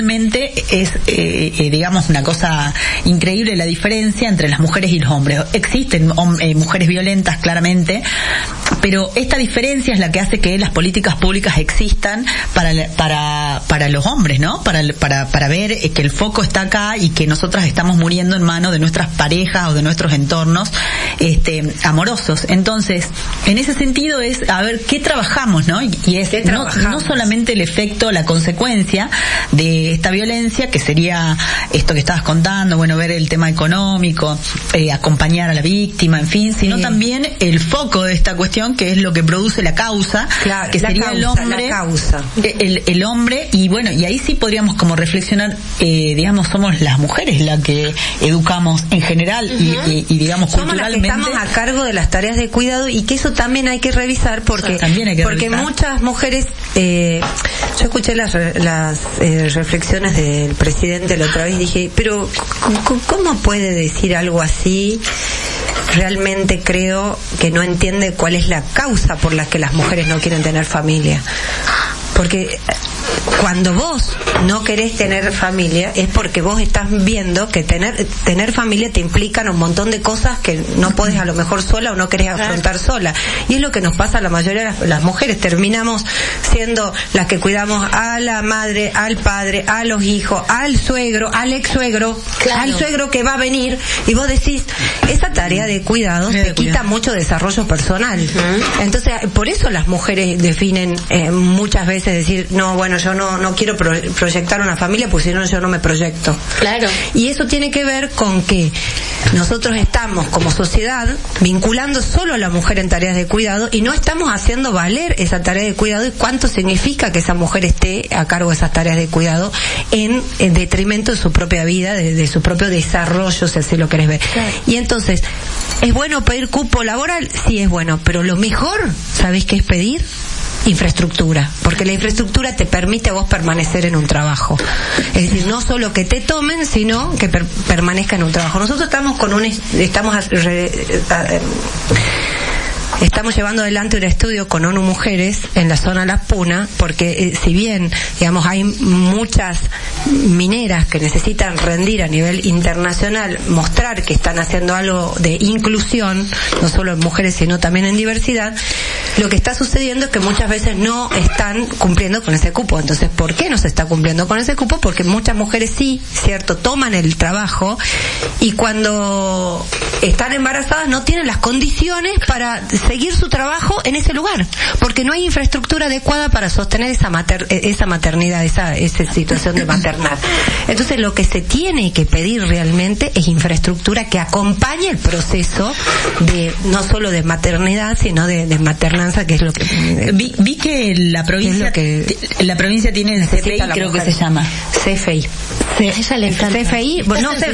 Es, digamos, una cosa increíble la diferencia entre las mujeres y los hombres. Existen mujeres violentas, claramente, pero esta diferencia es la que hace que las políticas públicas existan para los hombres, ¿no? Para ver que el foco está acá y que nosotras estamos muriendo en manos de nuestras parejas o de nuestros entornos amorosos. Entonces, en ese sentido es a ver qué trabajamos, ¿no? Y es no solamente el efecto, la consecuencia de esta violencia, que sería esto que estabas contando, bueno, ver el tema económico, acompañar a la víctima, en fin, sino también el foco de esta cuestión, que es lo que produce la causa, que sería el hombre, el hombre, y bueno, y ahí sí podríamos como reflexionar, digamos, somos las mujeres las que educamos en general y digamos, somos culturalmente. Las que estamos a cargo de las tareas de cuidado, y que eso también hay que revisar, porque muchas mujeres, yo escuché las reflexiones del presidente la otra vez y dije, pero ¿cómo puede decir algo así? Realmente creo que no entiende cuál es la causa por la que las mujeres no quieren tener familia. Porque cuando vos no querés tener familia es porque vos estás viendo que tener familia te implican un montón de cosas que no podés a lo mejor sola o no querés afrontar sola. Y es lo que nos pasa a la mayoría de las mujeres. Terminamos siendo las que cuidamos a la madre, al padre, a los hijos, al suegro, al ex suegro, al suegro que va a venir, y vos decís, esa tarea de cuidado te quita mucho desarrollo personal. Entonces, por eso las mujeres definen muchas veces decir, no, bueno, yo no quiero proyectar una familia, porque si no yo no me proyecto. Claro. Y eso tiene que ver con que nosotros estamos como sociedad vinculando solo a la mujer en tareas de cuidado y no estamos haciendo valer esa tarea de cuidado y cuánto significa que esa mujer esté a cargo de esas tareas de cuidado en detrimento de su propia vida, de su propio desarrollo, si así lo querés ver. Claro. Y entonces, ¿es bueno pedir cupo laboral? Sí, es bueno, pero lo mejor, ¿sabés qué es pedir? Infraestructura, porque la infraestructura te permite a vos permanecer en un trabajo. Es decir, no solo que te tomen, sino que permanezca en un trabajo. Nosotros estamos llevando adelante un estudio con ONU Mujeres en la zona Las Punas, porque si bien, digamos, hay muchas mineras que necesitan rendir a nivel internacional, mostrar que están haciendo algo de inclusión, no solo en mujeres, sino también en diversidad, lo que está sucediendo es que muchas veces no están cumpliendo con ese cupo. Entonces, ¿por qué no se está cumpliendo con ese cupo? Porque muchas mujeres sí, cierto, toman el trabajo, y cuando están embarazadas no tienen las condiciones para seguir su trabajo en ese lugar, porque no hay infraestructura adecuada para sostener esa maternidad, esa situación de maternar. Entonces, lo que se tiene que pedir realmente es infraestructura que acompañe el proceso de no solo de maternidad, sino de maternanza, que es lo que vi que la provincia tiene el CFI, creo que se llama CFI. Ella le encanta. CFI,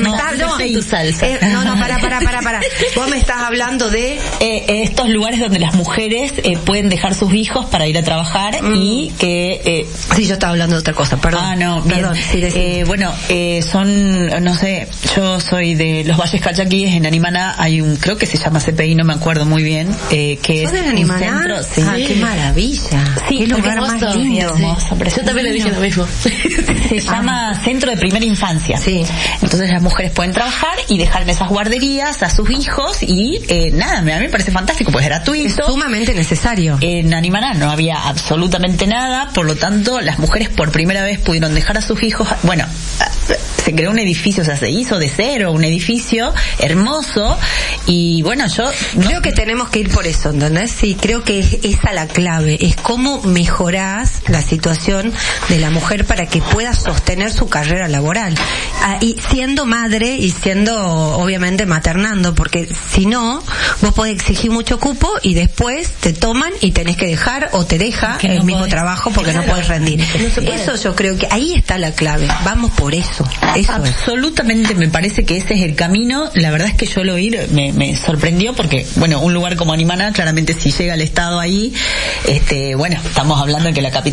para. Vos me estás hablando de estos lugares donde las mujeres pueden dejar sus hijos para ir a trabajar y que sí, yo estaba hablando de otra cosa, perdón. Sí, son, no sé, yo soy de los Valles Calchaquíes, en Animaná hay creo que se llama CPI, no me acuerdo muy bien, que es de Animaná? Centro, sí. Qué maravilla. Sí, qué lugar más lindo. Yo también le dije lo mismo. Se llama Centro de Primera Infancia. Sí. Entonces las mujeres pueden trabajar y dejar en esas guarderías a sus hijos y a mí me parece fantástico, pues es gratuito. Es sumamente necesario. En Animaná no había absolutamente nada, por lo tanto las mujeres por primera vez pudieron dejar a sus hijos, se creó un edificio, o sea, se hizo de cero un edificio hermoso, y bueno, yo creo que tenemos que ir por eso, ¿entendés? Sí, creo que es esa la clave, es cómo mejorás la situación de la mujer para que pueda sostener su carrera laboral, y siendo madre y siendo, obviamente, maternando, porque si no, vos podés exigir mucho cupo y después te toman y tenés que dejar o te deja el mismo trabajo porque no podés rendir. Eso yo creo que ahí está la clave, vamos por eso. Absolutamente, me parece que ese es el camino. La verdad es que yo lo oí, me sorprendió, porque un lugar como Animaná, claramente si llega el Estado ahí, estamos hablando de que la capital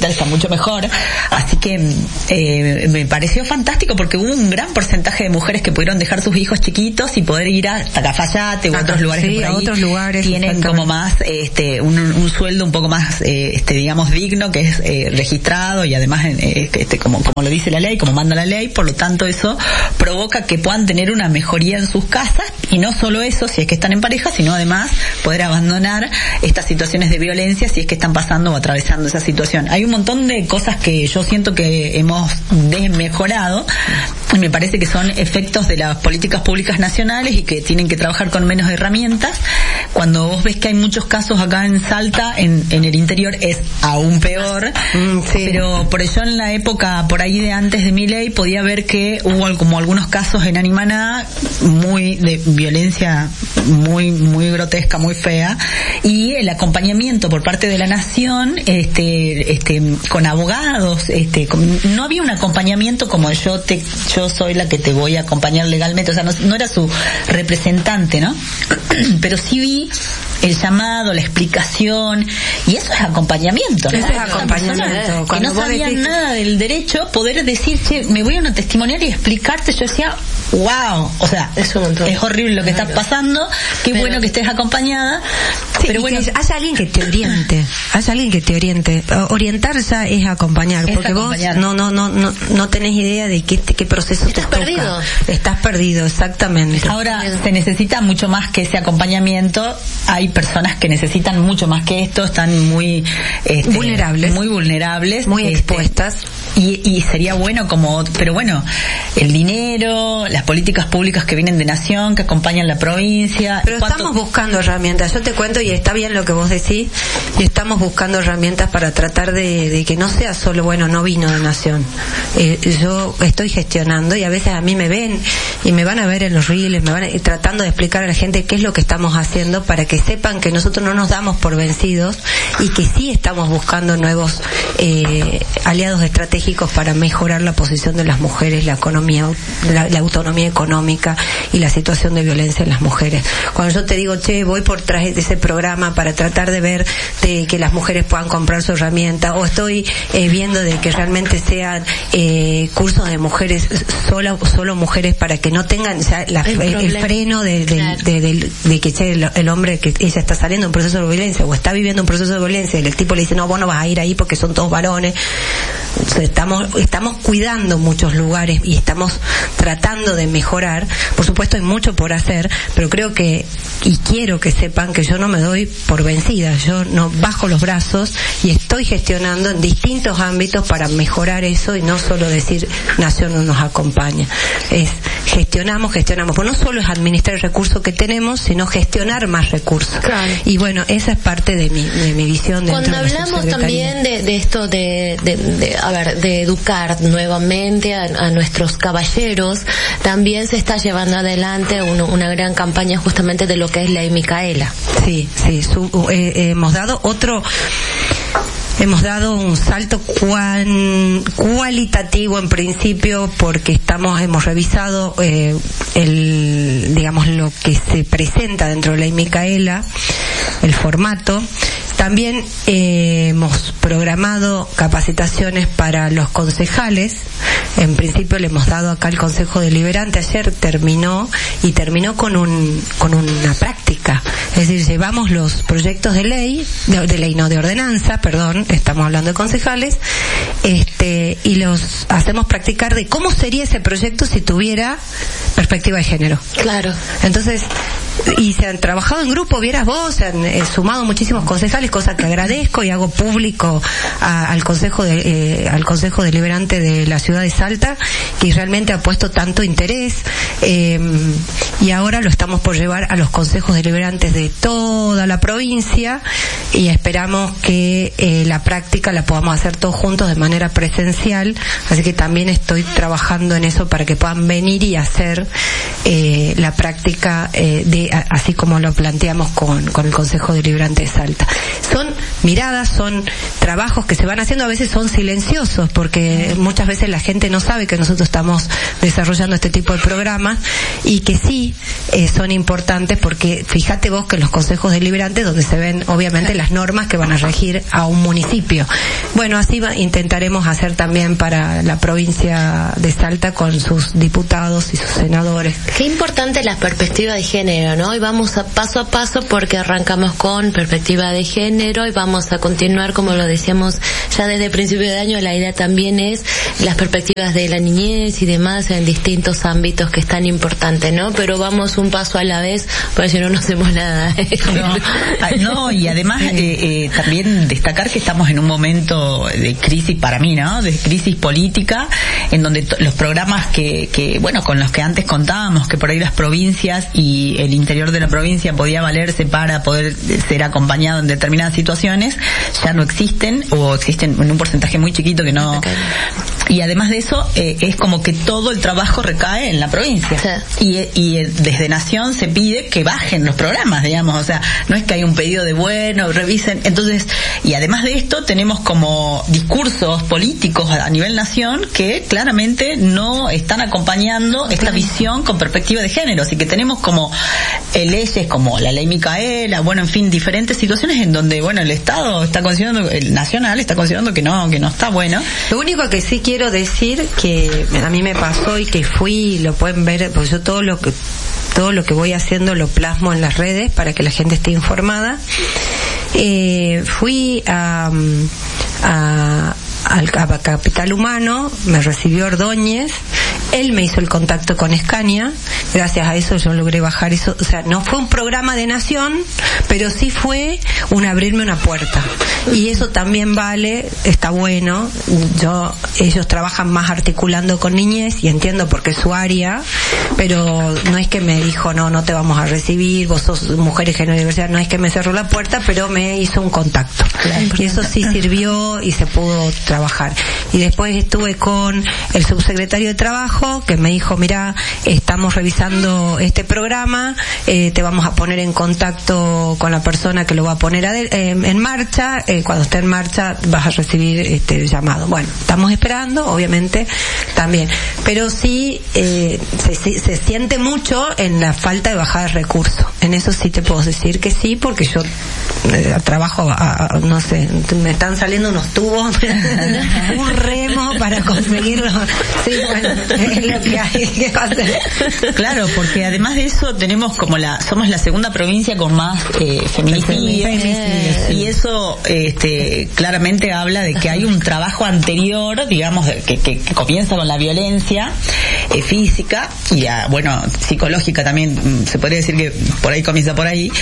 hospital está mucho mejor. Así que me pareció fantástico porque hubo un gran porcentaje de mujeres que pudieron dejar sus hijos chiquitos y poder ir a Cafayate u otros lugares que por ahí otros lugares tienen como más un sueldo un poco más digamos digno, que es registrado y además como lo dice la ley, como manda la ley. Por lo tanto, eso provoca que puedan tener una mejoría en sus casas, y no solo eso si es que están en pareja, sino además poder abandonar estas situaciones de violencia si es que están pasando o atravesando esa situación. Hay un montón de cosas que yo siento que hemos mejorado, y me parece que son efectos de las políticas públicas nacionales y que tienen que trabajar con menos herramientas. Cuando vos ves que hay muchos casos acá en Salta, en el interior es aún peor. Pero por eso en la época por ahí de antes de mi ley podía ver que hubo como algunos casos en Animaná muy de violencia muy muy grotesca, muy fea, y el acompañamiento por parte de la nación con abogados, no había un acompañamiento como yo soy la que te voy a acompañar legalmente, o sea, no era su representante, ¿no? Pero sí vi el llamado, la explicación, y eso es acompañamiento, ¿no? Eso es acompañamiento. Que no sabían nada del derecho, poder decir, che, me voy a una testimonial y explicarte. Yo decía, wow, o sea, es horrible lo que está pasando, qué bueno que estés acompañada. Sí, pero bueno, haya alguien que te oriente. Orientar ya es acompañar, porque acompañar. Vos no tenés idea de qué proceso te toca. Estás perdido, exactamente. Ahora se necesita mucho más que ese acompañamiento. Hay personas que necesitan mucho más que esto, están muy vulnerables, muy expuestas, y sería bueno pero bueno, el dinero, las políticas públicas que vienen de nación, que acompañan la provincia. Pero estamos buscando herramientas, yo te cuento, y está bien lo que vos decís, y estamos buscando herramientas para tratar de que no sea solo, bueno, no vino de nación. Yo estoy gestionando, y a veces a mí me ven y me van a ver en los reels, tratando de explicar a la gente qué es lo que estamos haciendo para que sepan que nosotros no nos damos por vencidos y que sí estamos buscando nuevos aliados estratégicos para mejorar la posición de las mujeres, la economía, la autonomía económica y la situación de violencia en las mujeres. Cuando yo te digo, che, voy por tras de ese programa para tratar de ver de que las mujeres puedan comprar su herramienta, o estoy viendo de que realmente sean cursos de mujeres, solo mujeres, para que no tengan el freno de que che, el hombre, que ella está saliendo de un proceso de violencia o está viviendo un proceso de violencia, y el tipo le dice, no, vos no vas a ir ahí porque son todos varones. Estamos cuidando muchos lugares y estamos tratando de mejorar. Por supuesto hay mucho por hacer, pero creo que, y quiero que sepan que yo no me doy por vencida, yo no bajo los brazos y estoy gestionando en distintos ámbitos para mejorar eso, y no solo decir Nación no nos acompaña, es gestionamos, pues no solo es administrar el recurso que tenemos, sino gestionar más recursos. Claro. Y bueno, esa es parte de mi visión. Cuando hablamos también de esto de educar nuevamente a nuestros caballeros, también se está llevando adelante una gran campaña justamente de lo que es Ley Micaela. Sí, hemos dado un salto cualitativo en principio, porque hemos revisado lo que se presenta dentro de Ley Micaela, el formato. También hemos programado capacitaciones para los concejales. En principio le hemos dado acá al Consejo Deliberante. Ayer terminó con una práctica. Es decir, llevamos los proyectos de ley, de ordenanza, perdón, estamos hablando de concejales, y los hacemos practicar de cómo sería ese proyecto si tuviera perspectiva de género. Claro. Entonces, y se han trabajado en grupo, vieras vos, se han sumado muchísimos concejales, cosa que agradezco, y hago público al Consejo Deliberante de la ciudad de Salta, que realmente ha puesto tanto interés, y ahora lo estamos por llevar a los consejos deliberantes de toda la provincia, y esperamos que la práctica la podamos hacer todos juntos de manera presencial, así que también estoy trabajando en eso para que puedan venir y hacer la práctica de así como lo planteamos con el Consejo Deliberante de Salta. Son miradas, son trabajos que se van haciendo, a veces son silenciosos, porque muchas veces la gente no sabe que nosotros estamos desarrollando este tipo de programas, y que sí son importantes, porque fíjate vos que en los consejos deliberantes donde se ven obviamente las normas que van a regir a un municipio. Bueno, así intentaremos hacer también para la provincia de Salta con sus diputados y sus senadores. Qué importante la perspectiva de género, ¿no? Y vamos paso a paso, porque arrancamos con perspectiva de género y vamos a continuar, como lo decíamos ya desde el principio de año. La idea también es las perspectivas de la niñez y demás en distintos ámbitos, que es tan importante, ¿no? Pero vamos un paso a la vez, porque si no, no hacemos nada. No, y además también destacar que estamos en un momento de crisis, para mí, ¿no? De crisis política, en donde los programas que bueno, con los que antes contábamos, que por ahí las provincias y el interior de la provincia podía valerse para poder ser acompañado en determinadas situaciones, ya no existen, o existen en un porcentaje muy chiquito que no. Y además de eso, es como que todo el trabajo recae en la provincia. Sí. Y desde Nación se pide que bajen los programas, digamos, o sea, no es que hay un pedido de bueno, revisen. Entonces, y además de esto, tenemos como discursos políticos a nivel Nación que claramente no están acompañando esta visión con perspectiva de género. Así que tenemos como leyes como la ley Micaela, bueno, en fin, diferentes situaciones en donde, bueno, el Estado está considerando, el Nacional está considerando que no está bueno. Lo único que sí quiero decir, que a mí me pasó y que fui, lo pueden ver, pues yo todo lo que voy haciendo lo plasmo en las redes para que la gente esté informada. Fui a Capital Humano, me recibió Ordóñez, él me hizo el contacto con Escaña, gracias a eso yo logré bajar eso, o sea, no fue un programa de Nación, pero sí fue abrirme una puerta, y eso también vale, está bueno. Ellos trabajan más articulando con niñez, y entiendo porque es su área, pero no es que me dijo no te vamos a recibir, vos sos mujer y género y diversidad, no es que me cerró la puerta, pero me hizo un contacto, y eso sí sirvió y se pudo trabajar. Y después estuve con el subsecretario de Trabajo, que me dijo, mira, estamos revisando este programa, te vamos a poner en contacto con la persona que lo va a poner en marcha, cuando esté en marcha vas a recibir este llamado. Bueno, estamos esperando, obviamente, también, pero sí se siente mucho en la falta de bajada de recursos. En eso sí te puedo decir que sí, porque yo trabajo no sé, me están saliendo unos tubos, un remo para conseguirlo. Sí, bueno, es lo que hay que hacer. Claro, porque además de eso tenemos somos la segunda provincia con más feminicidios, y eso claramente habla de que hay un trabajo anterior, digamos, que comienza con la violencia física y bueno, psicológica también, se podría decir que por ahí comienza por ahí,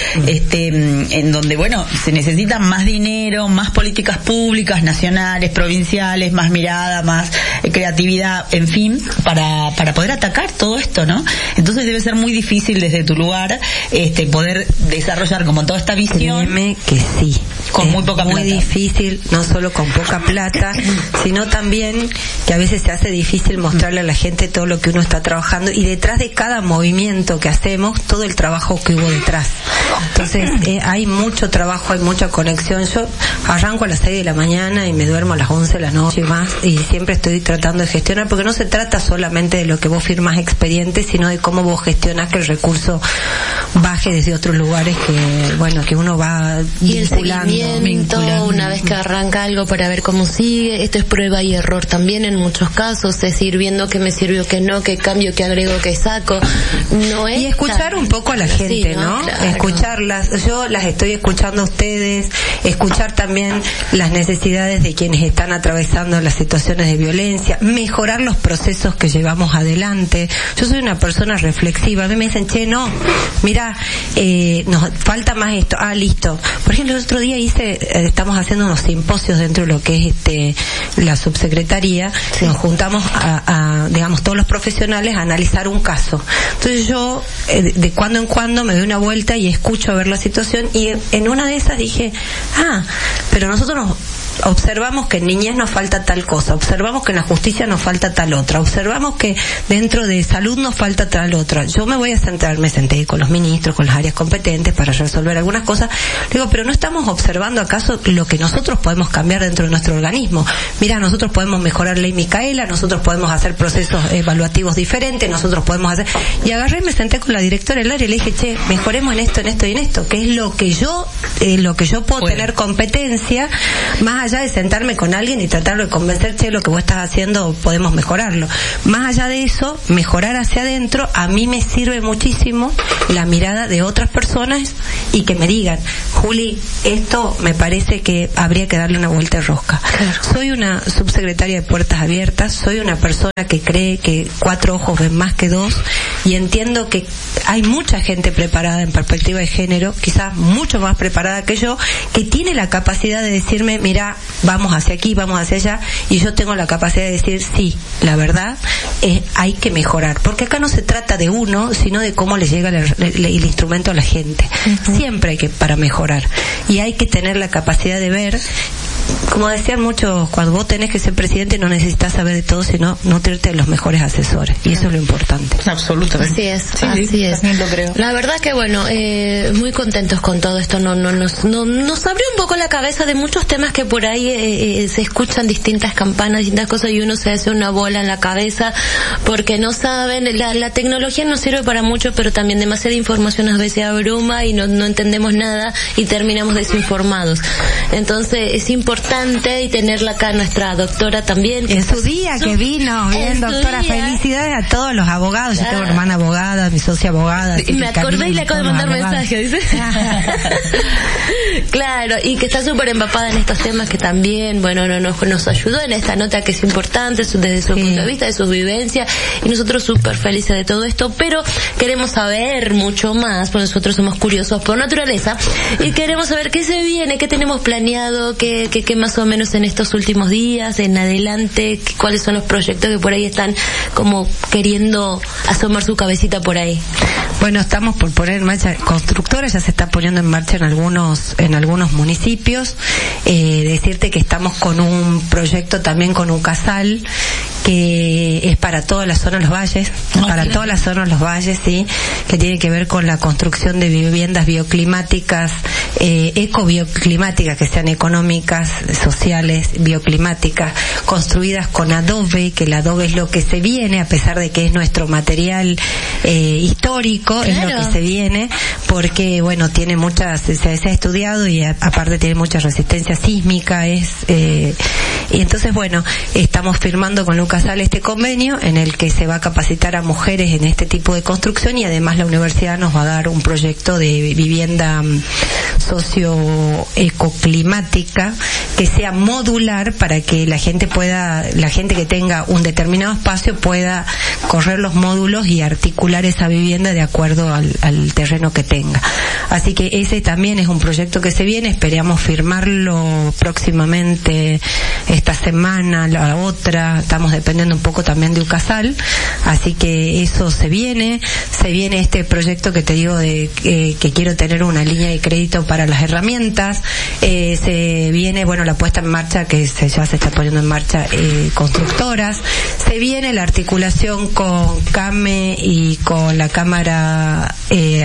en donde, bueno, se necesita más dinero, más políticas públicas, nacionales, provinciales, más mirada, más creatividad, en fin, para poder atacar todo esto, ¿no? Entonces debe ser muy difícil desde tu lugar poder desarrollar como toda esta visión. Créeme que sí. Con muy poca plata. Muy difícil, no solo con poca plata, sino también que a veces se hace difícil mostrarle a la gente todo lo que uno está trabajando, y detrás de cada movimiento que hacemos, todo el trabajo que hubo detrás. Entonces, hay mucho trabajo, hay mucha conexión. Yo arranco a las 6 de la mañana y me duermo a las 11 de la noche y más, y siempre estoy tratando de gestionar, porque no se trata solamente de lo que vos firmas expedientes, sino de cómo vos gestionás que el recurso baje desde otros lugares que uno va vinculando. Una vez que arranca algo, para ver cómo sigue. Esto es prueba y error también en muchos casos, es ir viendo qué me sirvió, qué no, qué cambio, qué agrego, qué saco. No es y escuchar un poco a la gente, ¿no? Claro. Escucharlas. Yo las estoy escuchando a ustedes, escuchar también las necesidades de quienes están atravesando las situaciones de violencia, mejorar los procesos que llevamos adelante. Yo soy una persona reflexiva. A mí me dicen, no, mira, nos falta más esto. Listo. Por ejemplo, el otro día estamos haciendo unos simposios dentro de lo que es la subsecretaría. Sí. Nos juntamos digamos, todos los profesionales a analizar un caso. Entonces yo de cuando en cuando me doy una vuelta y escucho a ver la situación, y en una de esas dije, pero nosotros observamos que en niñez nos falta tal cosa, observamos que en la justicia nos falta tal otra, observamos que dentro de salud nos falta tal otra. Yo me voy a sentar, me senté con los ministros, con las áreas competentes para resolver algunas cosas. Digo, pero no estamos observando acaso lo que nosotros podemos cambiar dentro de nuestro organismo. Mira, nosotros podemos mejorar Ley Micaela, nosotros podemos hacer procesos evaluativos diferentes, nosotros podemos hacer... Y agarré y me senté con la directora del área y le dije, che, mejoremos en esto, en esto y en esto, que es lo que yo puedo tener competencia, más allá de sentarme con alguien y tratarlo de convencer, che, lo que vos estás haciendo podemos mejorarlo. Más allá de eso, mejorar hacia adentro, a mí me sirve muchísimo la mirada de otras personas y que me digan, Juli, esto me parece que habría que darle una vuelta de rosca. Claro. Soy una subsecretaria de Puertas Abiertas, soy una persona que cree que 4 ojos ven más que 2 y entiendo que hay mucha gente preparada en perspectiva de género, quizás mucho más preparada que yo, que tiene la capacidad de decirme, mira, vamos hacia aquí, vamos hacia allá, y yo tengo la capacidad de decir, sí, la verdad, hay que mejorar, porque acá no se trata de uno, sino de cómo le llega el instrumento a la gente. Uh-huh. Siempre hay que para mejorar, y hay que tener la capacidad de ver. Como decían muchos, cuando vos tenés que ser presidente no necesitas saber de todo, sino nutrirte de los mejores asesores, y eso es lo importante. Absolutamente. Así es. También lo creo. La verdad que bueno, muy contentos con todo esto. Nos abrió un poco la cabeza de muchos temas que por ahí se escuchan distintas campanas, distintas cosas, y uno se hace una bola en la cabeza porque no saben. La tecnología nos sirve para mucho, pero también demasiada información a veces abruma y no entendemos nada y terminamos desinformados. Entonces es importante, y tenerla acá nuestra doctora también. En su día que vino, bien, doctora, felicidades a todos los abogados. Yo tengo hermana abogada, mi socia abogada. Y me acordé y le acabo de mandar mensaje, dice. Claro, y que está súper empapada en estos temas, que también, bueno, nos ayudó en esta nota, que es importante desde su punto de vista, de sus vivencias, y nosotros súper felices de todo esto, pero queremos saber mucho más, porque nosotros somos curiosos por naturaleza, y queremos saber qué se viene, qué tenemos planeado, qué más o menos en estos últimos días, en adelante, cuáles son los proyectos que por ahí están como queriendo asomar su cabecita por ahí. Bueno, estamos por poner en marcha, Constructora ya se está poniendo en marcha en algunos municipios. Decirte que estamos con un proyecto también con UCASAL, que es para toda la zona de los valles, toda la zona de los valles, sí, que tiene que ver con la construcción de viviendas bioclimáticas, ecobioclimáticas, que sean económicas, sociales, bioclimáticas, construidas con adobe, que el adobe es lo que se viene, a pesar de que es nuestro material histórico, claro. Es lo que se viene, porque bueno, tiene se ha estudiado y aparte tiene mucha resistencia sísmica, y entonces bueno, estamos firmando con UCASAL este convenio en el que se va a capacitar a mujeres en este tipo de construcción, y además la universidad nos va a dar un proyecto de vivienda socioecoclimática que sea modular, para que la gente que tenga un determinado espacio pueda correr los módulos y articular esa vivienda de acuerdo al terreno que tenga. Así que ese también es un proyecto que se viene, esperamos firmarlo próximamente esta semana, la otra, estamos dependiendo un poco también de UCASAL, así que eso se viene este proyecto que te digo que quiero tener una línea de crédito para las herramientas, se viene, bueno, la puesta en marcha que ya se está poniendo en marcha, Constructoras, se viene la articulación con CAME y con la Cámara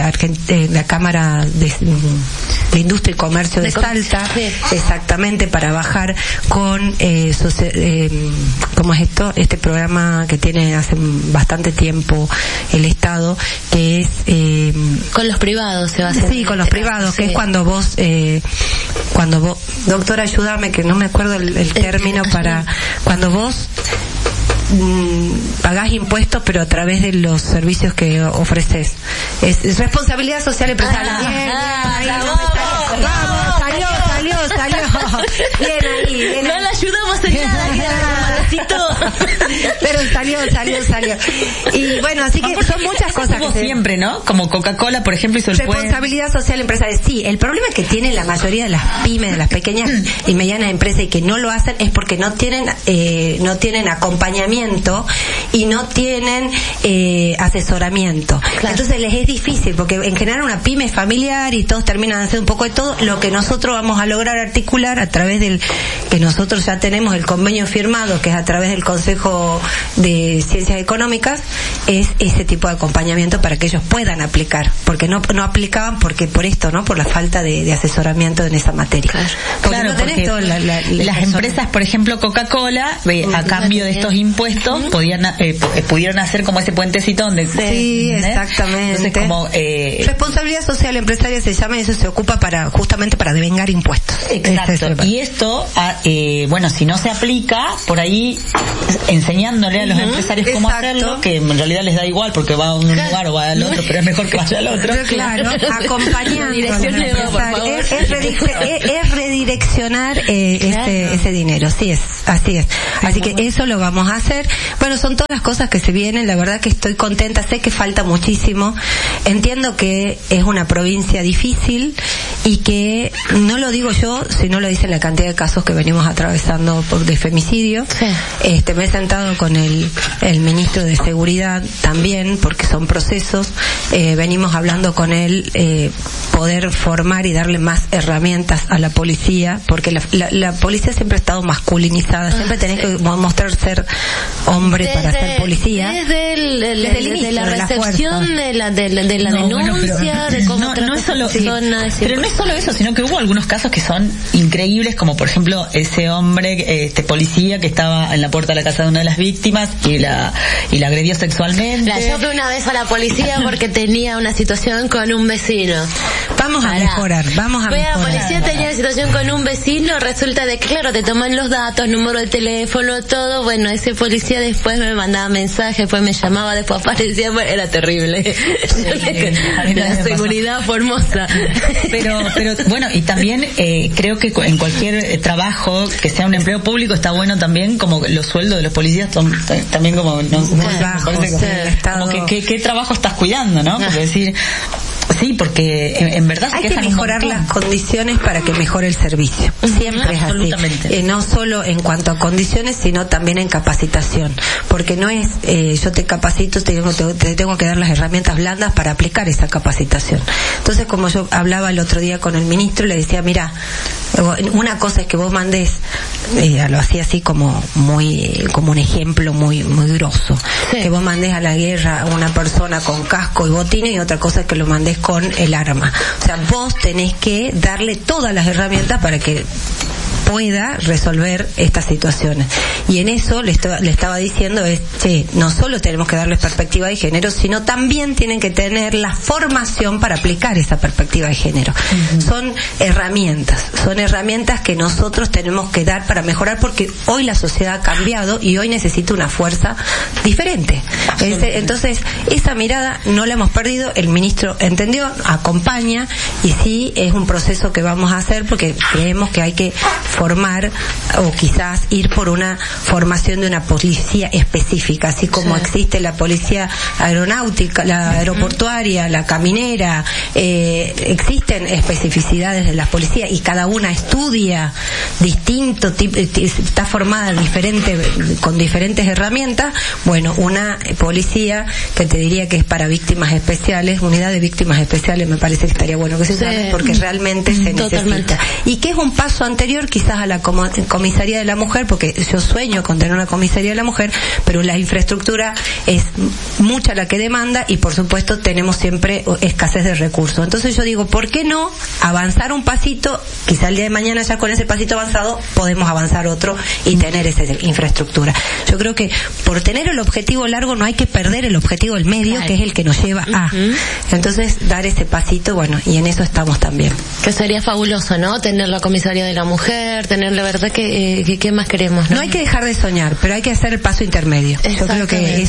de Industria y Comercio de Salta, sí. Exactamente, para bajar con ¿cómo es esto? Este programa que tiene hace bastante tiempo el Estado, que es con los privados se va a hacer. Sí, con los privados, sí. Que es cuando vos, doctora, ayúdame, que no me acuerdo el término, para cuando vos pagás impuestos, pero a través de los servicios que ofreces. Es responsabilidad social empresarial. Vamos, salió. Bien ahí. No la ayudamos en nada, pero salió. Y bueno, así que son muchas cosas que siempre, ¿no? Como Coca-Cola, por ejemplo, hizo el responsabilidad social empresarial. Sí, el problema que tiene la mayoría de las pymes, de las pequeñas y medianas empresas, y que no lo hacen, es porque no tienen acompañamiento y no tienen asesoramiento. Claro. Entonces les es difícil, porque en general una pyme es familiar y todos terminan haciendo un poco de todo. Lo que nosotros vamos a lograr articular a través del que nosotros ya tenemos el convenio firmado, que es a través del Consejo de Ciencias Económicas, es ese tipo de acompañamiento para que ellos puedan aplicar, porque no aplicaban porque por esto, ¿no? Por la falta de asesoramiento en esa materia. Claro, porque las empresas, por ejemplo Coca-Cola, a cambio de estos impuestos, pudieron hacer como ese puentecito donde... Sí, exactamente. Entonces, como, responsabilidad social empresaria se llama, y eso se ocupa justamente para devengar impuestos. Exacto. Y esto, bueno, si no se aplica, por ahí enseñándole a los empresarios cómo hacerlo, que en realidad les da igual porque va a un lugar o va al otro, pero es mejor que vaya al otro. Claro, acompañando. Es redireccionar ese dinero, así es. Así que eso lo vamos a hacer. Bueno, son todas las cosas que se vienen, la verdad que estoy contenta, sé que falta muchísimo, entiendo que es una provincia difícil y que no lo digo yo, sino lo dicen la cantidad de casos que venimos atravesando de femicidio. Me he sentado con el ministro de Seguridad también, porque son procesos, venimos hablando con él, poder formar y darle más herramientas a la policía, porque la policía siempre ha estado masculinizada, siempre tenés que mostrar ser hombre para ser policía. Desde el inicio, de la recepción de la denuncia, de cómo trata a las personas. Pero no es solo eso, sino que hubo algunos casos que son increíbles, como por ejemplo ese hombre, policía que estaba en la puerta de la casa de una de las víctimas y la agredió sexualmente. Yo fui una vez a la policía porque tenía una situación con un vecino. Vamos a mejorar. La policía tenía una situación con un vecino, resulta de que, claro, te toman los datos, número de teléfono, todo. Bueno, ese policía después me mandaba mensajes, después me llamaba, después aparecía, bueno, era terrible. La seguridad formosa. Pero bueno, y también creo que en cualquier trabajo que sea un empleo público está bueno también, como los sueldos de los policías son también como muy bajos, como que qué trabajo estás cuidando, ¿no? Porque decir, sí, porque en verdad hay que mejorar las condiciones para que mejore el servicio. Siempre es así. No solo en cuanto a condiciones, sino también en capacitación. Porque no es, yo te capacito, te tengo que dar las herramientas blandas para aplicar esa capacitación. Entonces, como yo hablaba el otro día con el ministro, le decía, mira, una cosa es que vos mandes, lo hacía así como un ejemplo muy grosso, que vos mandes a la guerra a una persona con casco y botines, y otra cosa es que lo mandes con el arma. O sea, vos tenés que darle todas las herramientas para que pueda resolver estas situaciones. Y en eso le estaba diciendo no solo tenemos que darles perspectiva de género, sino también tienen que tener la formación para aplicar esa perspectiva de género. Son herramientas que nosotros tenemos que dar para mejorar, porque hoy la sociedad ha cambiado y hoy necesita una fuerza diferente. Entonces, esa mirada no la hemos perdido, el ministro entendió, acompaña, y sí, es un proceso que vamos a hacer porque creemos que hay que formar o quizás ir por una formación de una policía específica, así como existe la policía aeronáutica, la aeroportuaria, la caminera, existen especificidades de las policías y cada una estudia distinto, está formada con diferentes herramientas. Bueno, una policía que te diría que es para víctimas especiales, unidad de víctimas especiales, me parece que estaría bueno que se llame, porque realmente se necesita. Y que es un paso anterior quizás a la comisaría de la mujer, porque yo sueño con tener una comisaría de la mujer, pero la infraestructura es mucha la que demanda y por supuesto tenemos siempre escasez de recursos. Entonces yo digo, ¿por qué no avanzar un pasito? Quizá el día de mañana ya con ese pasito avanzado podemos avanzar otro y tener esa infraestructura. Yo creo que por tener el objetivo largo no hay que perder el objetivo del medio, que es el que nos lleva a. Entonces dar ese pasito, bueno, y en eso estamos también. Que sería fabuloso, ¿no? Tener la comisaría de la mujer, tener la verdad que ¿qué más queremos? No hay que dejar de soñar, pero hay que hacer el paso intermedio. Yo creo que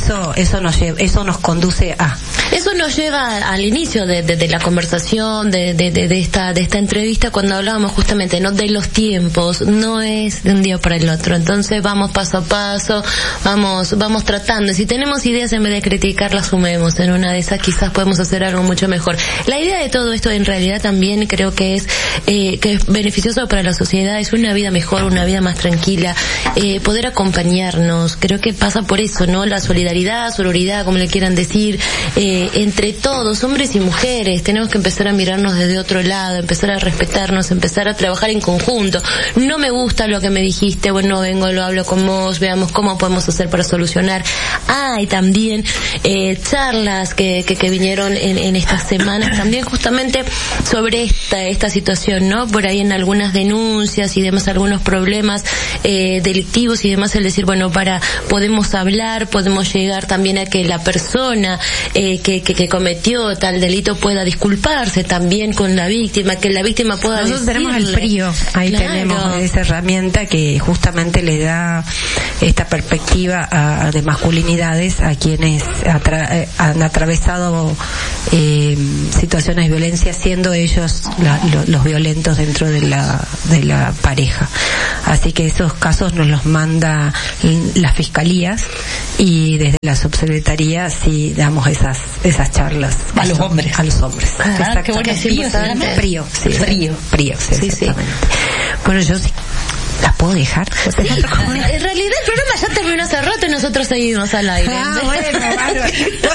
eso nos conduce a. Eso nos lleva al inicio de la conversación, de esta entrevista, cuando hablábamos justamente, ¿no? De los tiempos, no es de un día para el otro. Entonces vamos paso a paso, vamos tratando. Si tenemos ideas, en vez de criticar, las sumemos. En una de esas quizás podemos hacer algo mucho mejor. La idea de todo esto en realidad también creo que es beneficioso para la sociedad, es una vida mejor, una vida más tranquila, poder acompañarnos. Creo que pasa por eso, ¿no? La solidaridad, sororidad, como le quieran decir, entre todos, hombres y mujeres, tenemos que empezar a mirarnos desde otro lado, empezar a respetarnos, empezar a trabajar en conjunto. No me gusta lo que me dijiste, bueno, vengo, lo hablo con vos, veamos cómo podemos hacer para solucionar. Y también charlas que vinieron en estas semanas, también justamente sobre esta situación, ¿no? Por ahí en algunas denuncias y demás, algunos problemas delictivos y demás, el decir, bueno, podemos hablar, podemos llegar también a que la persona que cometió tal delito pueda disculparse también con la víctima, que la víctima pueda Nosotros decirle. tenemos el PRIO, ahí Claro. tenemos esa herramienta que justamente le da esta perspectiva de masculinidades a quienes han atravesado situaciones de violencia, siendo ellos los violentos dentro de la pareja. Así que esos casos nos los manda las fiscalías y desde la subsecretaría sí damos esas charlas a los hombres. Qué bueno, es importante. PRIO, sí, Sí, exactamente. Bueno, yo sí. ¿La puedo dejar? Sí. En realidad el programa ya terminó hace rato y nosotros seguimos al aire. Bueno, bárbaro.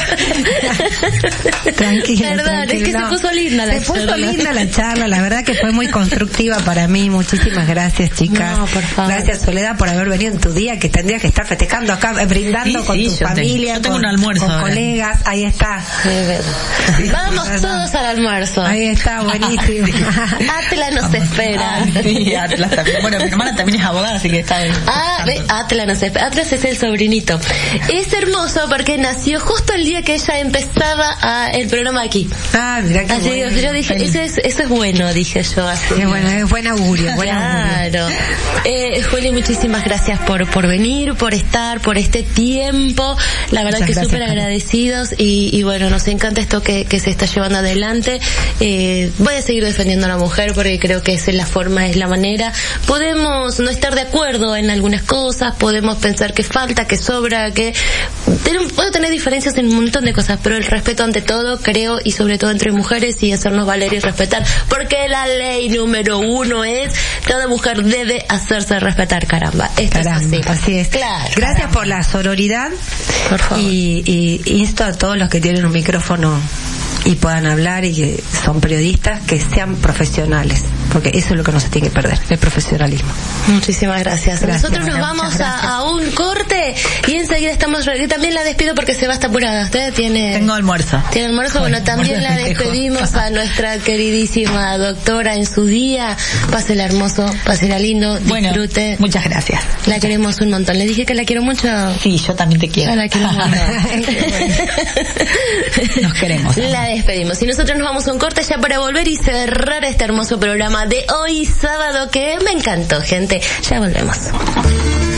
Tranquila. Perdón, es que no. se puso linda la charla. Se puso linda la charla, la verdad que fue muy constructiva para mí. Muchísimas gracias, chicas. No, por favor. Gracias, Soledad, por haber venido en tu día, que tendrías que estar festejando acá, brindando con tu familia, yo tengo con, un almuerzo con ahora. colegas. Ahí está. Vamos todos al almuerzo. Ahí está, buenísimo. Atla nos espera. Sí, Atlas también. Bueno, mi hermana también es abogada, así que está bien. Atlas nos espera. Atlas es el sobrinito. Es hermoso porque nació justo el día que ella empezaba el programa aquí. Mirá qué Así bueno. yo dije, eso es bueno, dije yo. Así. Qué bueno, es buen augurio. Claro. Juli, muchísimas gracias por venir, por estar, por este tiempo. La verdad que súper agradecidos y bueno, nos encanta esto que se está llevando adelante. Voy a seguir defendiendo a la mujer porque creo que esa es la forma, es la manera. Podemos no estar de acuerdo en algunas cosas, podemos pensar que falta, que sobra, que puedo tener diferencias en un montón de cosas, pero el respeto ante todo, creo, y sobre todo entre mujeres, y hacernos valer y respetar, porque la ley número 1 es: toda mujer debe hacerse respetar, caramba. Esto es así es. Claro. Gracias por la sororidad. Por favor. Y insto a todos los que tienen un micrófono y puedan hablar y que son periodistas, que sean profesionales, porque eso es lo que no se tiene que perder, el profesionalismo. Muchísimas gracias. Nosotros nos María, vamos a un corte y enseguida estamos. Yo también la despido porque se va hasta apurada. Usted Tengo almuerzo. ¿Tiene almuerzo? Bueno, también la despedimos a nuestra queridísima doctora en su día. Pásela hermoso, pásela lindo, disfrute. Bueno, muchas gracias. La queremos un montón. Le dije que la quiero mucho. Sí, yo también te quiero. Yo la quiero un montón. Nos queremos. La despedimos. Y nosotros nos vamos a un corte ya para volver y cerrar este hermoso programa de hoy sábado, que me encantó, gente. Ya volvemos.